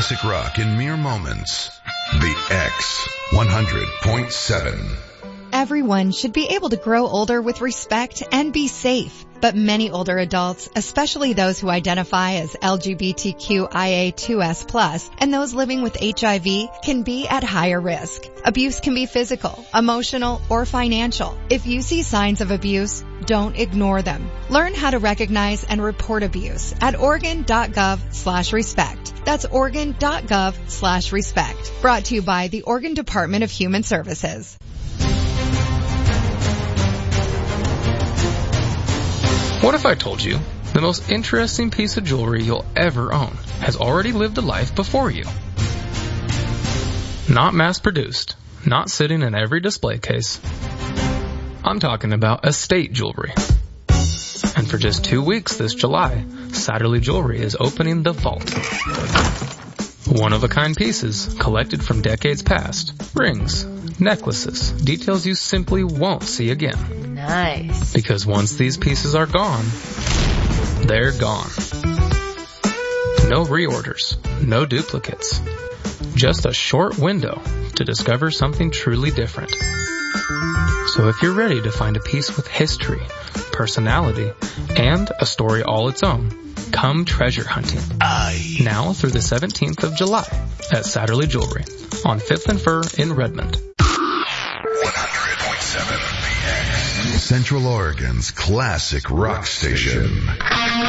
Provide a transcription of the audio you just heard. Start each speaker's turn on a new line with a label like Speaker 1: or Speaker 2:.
Speaker 1: classic rock in mere moments. The X 100.7.
Speaker 2: Everyone should be able to grow older with respect and be safe. But many older adults, especially those who identify as LGBTQIA2S+, and those living with HIV, can be at higher risk. Abuse can be physical, emotional, or financial. If you see signs of abuse, don't ignore them. Learn how to recognize and report abuse at Oregon.gov/respect. That's Oregon.gov/respect. Brought to you by the Oregon Department of Human Services.
Speaker 3: What if I told you the most interesting piece of jewelry you'll ever own has already lived a life before you? Not mass-produced, not sitting in every display case. I'm talking about estate jewelry. And for just 2 weeks this July, Satterley Jewelry is opening the vault. One-of-a-kind pieces collected from decades past. Rings, necklaces, details you simply won't see again.
Speaker 4: Nice.
Speaker 3: Because once these pieces are gone, they're gone. No reorders, no duplicates. Just a short window to discover something truly different. So if you're ready to find a piece with history, personality, and a story all its own, come treasure hunting. Now through the 17th of July at Satterley Jewelry on 5th and Fir in Redmond.
Speaker 1: 100.7 Central Oregon's classic rock station.